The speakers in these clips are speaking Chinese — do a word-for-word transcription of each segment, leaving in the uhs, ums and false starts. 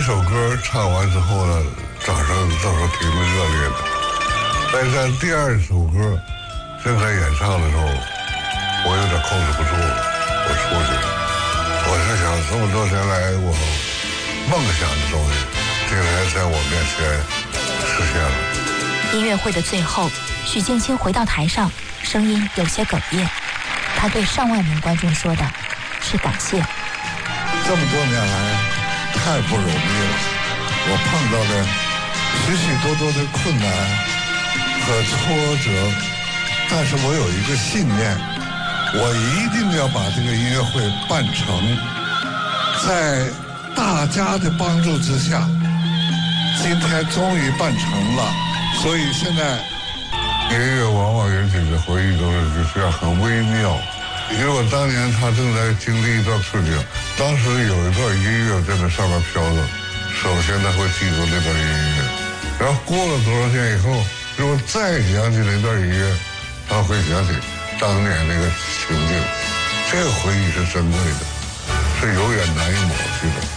首歌唱完之后呢，掌声都是挺热烈的。但是第二首歌正在演唱的时候，我有点控制不住了，我出去了。我是想这么多年来我梦想的东西，竟然在我面前实现了。 音乐会的最后，许镜清回到台上，声音有些哽咽。他对上万名观众说的是感谢。 这么多年来太不容易了，我碰到了许许多多的困难和挫折，但是我有一个信念，我一定要把这个音乐会办成。在大家的帮助之下，今天终于办成了。所以现在音乐往往引起的回忆都是这样很微妙。因为我当年他正在经历一段困境，当时有一段音乐在那上面飘着，首先他会记住那段音乐，然后过了多少天以后，如果再想起那段音乐，他会想起当年那个情境，这个回忆是珍贵的，是永远难以抹去的。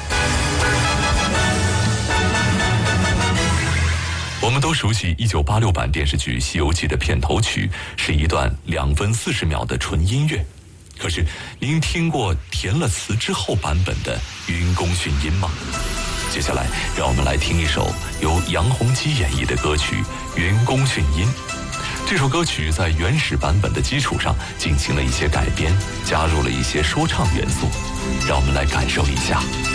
我们都熟悉一九八六版电视剧《西游记》的片头曲是一段两分四十秒的纯音乐，可是您听过填了词之后版本的云宫迅音吗？接下来让我们来听一首由杨洪基演绎的歌曲《云宫迅音》。这首歌曲在原始版本的基础上进行了一些改编，加入了一些说唱元素，让我们来感受一下。